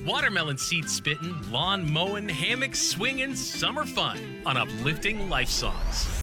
Watermelon seed spitting, lawn mowing, hammock swinging, summer fun on Uplifting Life Songs.